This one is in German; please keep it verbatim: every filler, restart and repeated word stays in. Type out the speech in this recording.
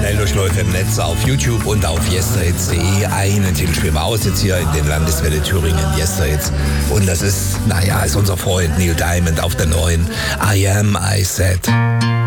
schnell durchläuft im Netz auf YouTube und auf yesterhits punkt de. Einen Titel spielen wir aus jetzt hier in den Landeswelle Thüringen, Yesterhits. Und das ist, naja, ist unser Freund Neil Diamond auf der neuen I Am, I Said.